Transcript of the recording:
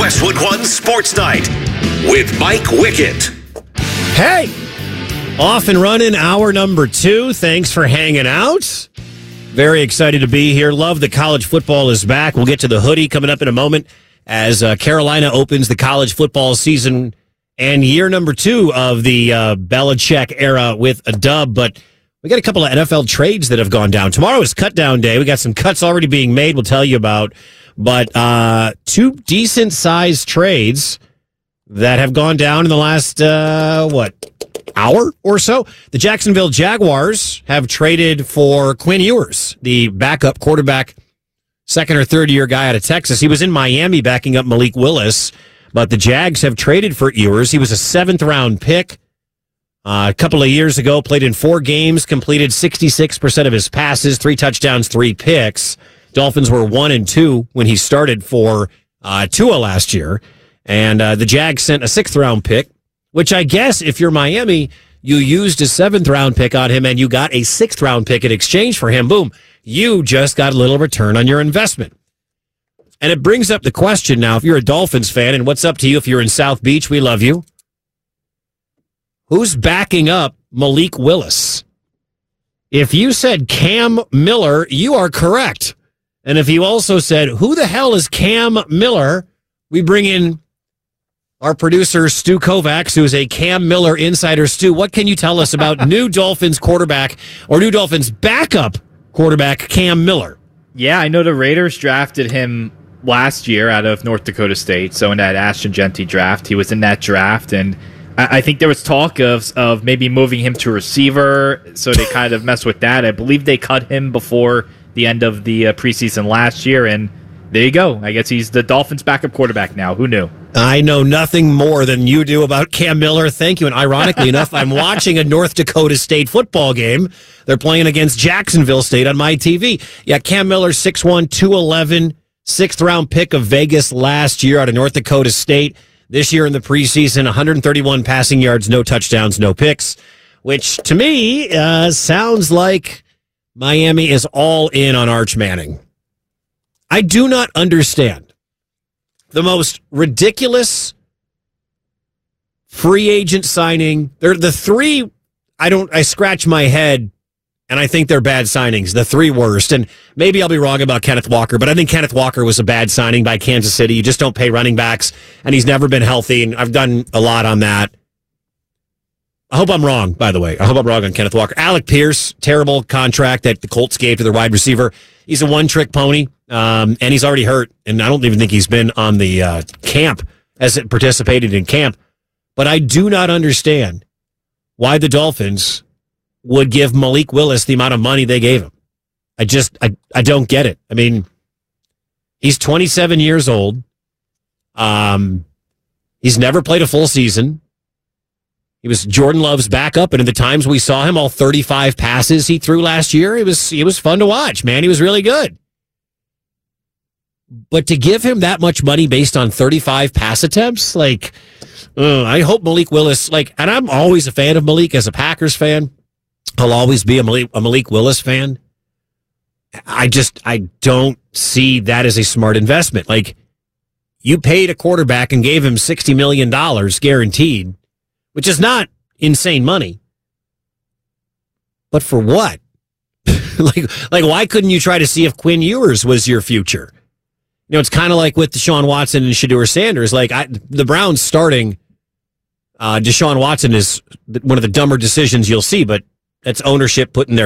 Westwood One Sports Night with Mike Wickett. Hey, off and running, hour number 2. Thanks for hanging out. Very excited to be here. Love that college football is back. We'll get to the hoodie coming up in a moment as Carolina opens the college football season and year number 2 of the Belichick era with a dub. But we got a couple of NFL trades that have gone down. Tomorrow is cut down day. We got some cuts already being made we'll tell you about. But 2 decent-sized trades that have gone down in the last, hour or so. The Jacksonville Jaguars have traded for Quinn Ewers, the backup quarterback, second or third year guy out of Texas. He was in Miami backing up Malik Willis, but the Jags have traded for Ewers. He was a 7th-round pick a couple of years ago, played in 4 games, completed 66% of his passes, 3 touchdowns, 3 picks. Dolphins were 1-2 when he started for Tua last year. And the Jags sent a 6th-round pick, which I guess if you're Miami, you used a 7th-round pick on him and you got a 6th-round pick in exchange for him. Boom. You just got a little return on your investment. And it brings up the question now, if you're a Dolphins fan, and what's up to you if you're in South Beach, we love you. Who's backing up Malik Willis? If you said Cam Miller, you are correct. And if you also said, who the hell is Cam Miller? We bring in our producer, Stu Kovacs, who is a Cam Miller insider. Stu, what can you tell us about new Dolphins quarterback or new Dolphins backup quarterback, Cam Miller? Yeah, I know the Raiders drafted him last year out of North Dakota State. So in that Ashton Genty draft, he was in that draft. And I think there was talk of maybe moving him to receiver. So they kind of messed with that. I believe they cut him before the end of the preseason last year. And there you go. I guess he's the Dolphins' backup quarterback now. Who knew? I know nothing more than you do about Cam Miller. Thank you. And ironically enough, I'm watching a North Dakota State football game. They're playing against Jacksonville State on my TV. Yeah, Cam Miller, 6'1", 211, 6th-round pick of Vegas last year out of North Dakota State. This year in the preseason, 131 passing yards, no touchdowns, no picks, which to me sounds like Miami is all in on Arch Manning. I do not understand the most ridiculous free agent signing. They're the 3. I scratch my head and I think they're bad signings. The 3 worst. And maybe I'll be wrong about Kenneth Walker, but I think Kenneth Walker was a bad signing by Kansas City. You just don't pay running backs and he's never been healthy. And I've done a lot on that. I hope I'm wrong, by the way. I hope I'm wrong on Kenneth Walker. Alec Pierce, terrible contract that the Colts gave to their wide receiver. He's a one-trick pony, and he's already hurt. And I don't even think he's been on the camp, as it participated in camp. But I do not understand why the Dolphins would give Malik Willis the amount of money they gave him. I don't get it. I mean, he's 27 years old. He's never played a full season. He was Jordan Love's backup, and in the times we saw him, all 35 passes he threw last year, it was fun to watch, man. He was really good. But to give him that much money based on 35 pass attempts, I hope Malik Willis, and I'm always a fan of Malik as a Packers fan. I'll always be a Malik Willis fan. I don't see that as a smart investment. You paid a quarterback and gave him $60 million guaranteed, which is not insane money. But for what? Why couldn't you try to see if Quinn Ewers was your future? You know, it's kind of like with Deshaun Watson and Shedeur Sanders. The Browns starting Deshaun Watson is one of the dumber decisions you'll see, but that's ownership putting their